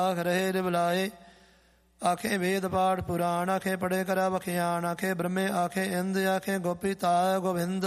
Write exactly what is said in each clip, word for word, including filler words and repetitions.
ਆਖ ਰਹੇ ਰਿਵਲਾਏ। ਆਖੇ ਵੇਦ ਪਾਠ ਪੁਰਾਣ, ਆਖੇ ਪੜੇ ਕਰਾ ਬਖਿਆਣ। ਆਖੇ ਬ੍ਰਹਮੇ ਆਖੇ ਇੰਦ, ਆਖੇ ਗੋਪੀ ਤਾ ਗੋਬਿੰਦ।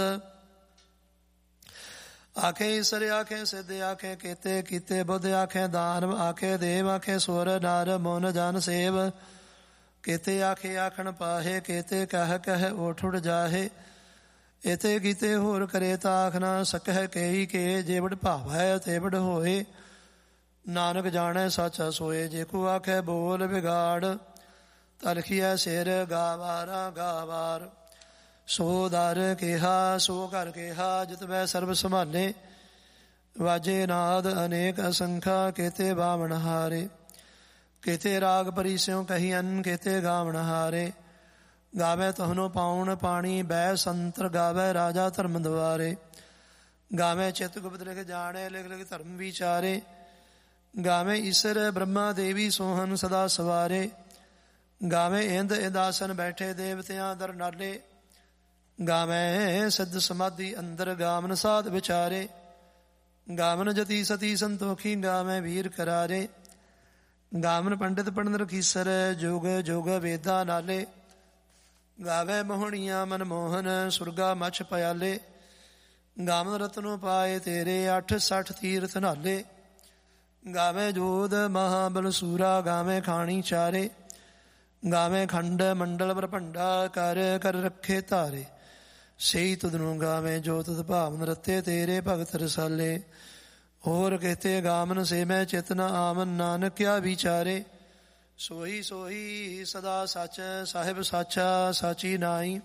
ਆਖੇ ਈਸਰ ਆਖੇ ਸਿੱਧ, ਆਖੇ ਕੀਤੇ ਕੀਤੇ ਬੁੱਧ। ਆਖੇ ਦਾਨਵ ਆਖੇ ਦੇਵ, ਆਖੇ ਸੁਰ ਨਰ ਮੋਨ ਜਨ ਸੇਵ। ਕੀਤੇ ਆਖੇ ਆਖਣ ਪਾਹੇ, ਕੀਤੇ ਕਹਿ ਕਹਿ ਉਠ ਉਠ ਜਾਹੇ। ਇਥੇ ਕੀਤੇ ਹੋਰ ਕਰੇ ਤਾਂ ਆਖ ਨਾ ਸਕਹਿ। ਕਹੀ ਕੇ ਜੇ ਵਡ ਭਾਵੈ ਤੇ ਵਡ ਹੋਏ। ਨਾਨਕ ਜਾਣੈ ਸਾਚਾ ਸੋਏ। ਜੇ ਕੋ ਆਖੈ ਬੋਲ ਵਿਗਾੜ, ਤਲਖੀਐ ਸਿਰ ਗਾਵਾਰਾ ਗਾਵਾਰ। ਸੋ ਦਰ ਕਿਹਾ ਸੋ ਘਰ ਕਿਹਾ, ਜਿਤ ਮੈਂ ਸਰਬ ਸੰਭਾਲੇ। ਵਾਜੇ ਨਾਦ ਅਨੇਕ ਅਸੰਖਾ, ਕੀਤੇ ਬਾਵਣ ਹਾਰੇ। ਕੀਤੇ ਰਾਗ ਪਰੀ ਸਿਉ ਕਹੀਅਨ, ਕੀਤੇ ਗਾਵਣ ਹਾਰੇ। ਗਾਵੇ ਤਹਨੋ ਪਾਉਣ ਪਾਣੀ, ਬੈ ਸੰਤਰ ਗਾਵੇ ਰਾਜਾ ਧਰਮ ਦੁਆਰੇ। ਗਾਵੇ ਚਿਤ ਗੁਪਤ ਲਿਖ ਜਾਣੇ, ਲਿਖ ਲਿਖ ਧਰਮ ਵਿਚਾਰੇ। ਗਾਵੇ ਈਸਰ ਬ੍ਰਹਮਾ ਦੇਵੀ ਸੋਹਨ ਸਦਾ ਸਵਾਰੇ। ਗਾਵੇ ਇੰਦ ਇੰਦਾਸਨ ਬੈਠੇ, ਦੇਵਤਿਆਂ ਦਰ ਨਾਲੇ। ਗਾਵੇਂ ਸਿੱਧ ਸਮਾਧੀ ਅੰਦਰ, ਗਾਵਨ ਸਾਧ ਵਿਚਾਰੇ। ਗਾਵਨ ਜਤੀ ਸਤੀ ਸੰਤੋਖੀ, ਗਾਵੇਂ ਵੀਰ ਕਰਾਰੇ। ਗਾਵਨ ਪੰਡਿਤ ਪੰਡਤ ਰਖੀਸਰ, ਜੋਗ ਜੋਗ ਵੇਦਾ ਨਾਲੇ। ਗਾਵੇ ਮੋਹਣੀਆਂ ਮਨਮੋਹਨ, ਸੁਰਗਾ ਮਛ ਪਿਆਲੇ। ਗਾਵਨ ਰਤਨੋ ਪਾਏ ਤੇਰੇ, ਅੱਠ ਸੱਠ ਤੀਰਥ ਨਾਲੇ। ਗਾਵੇ ਜੋਧ ਮਹਾਬਲ ਸੂਰਾ, ਗਾਵੇ ਖਾਣੀ ਚਾਰੇ। ਗਾਵੇ ਖੰਡ ਮੰਡਲ ਬ੍ਰਹਮੰਡਾ, ਕਰ ਕਰ ਰੱਖੇ ਧਾਰੇ। ਸਹੀ ਤੁਧ ਨੂੰ ਗਾਵੇਂ ਜੋ ਤੁਧ ਭਾਵਨ ਰਤੇ, ਤੇਰੇ ਭਗਤ ਰਸਾਲੇ। ਹੋਰ ਕਹਤੇ ਗਾਵਨ ਸੇ ਮੈਂ ਚਿਤਨ ਆਵਨ, ਨਾਨਕ ਕਿਆ ਵਿਚਾਰੇ। ਸੋਈ ਸੋਈ ਸਦਾ ਸੱਚ, ਸਾਹਿਬ ਸਾਚਾ ਸਾਚੀ ਨਾਈ।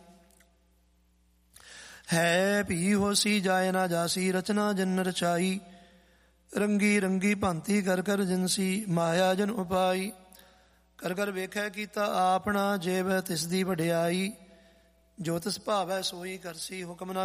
ਹੈ ਭੀ ਹੋਸੀ ਜਾਏ ਨਾ ਜਾਸੀ, ਰਚਨਾ ਜਨ ਰਚਾਈ। ਰੰਗੀ ਰੰਗੀ ਭਾਂਤੀ ਕਰ ਕਰ ਜਿਨਸੀ, ਮਾਇਆ ਜਨ ਉਪਾਈ। ਕਰ ਕਰ ਵੇਖੈ ਕੀਤਾ ਆਪਣਾ, ਜੇਵ ਤਿਸ ਦੀ ਵਡਿਆਈ। ਜੋ ਤਿਸ ਭਾਵੈ ਸੋਈ ਕਰਸੀ, ਹੁਕਮ ਨਾ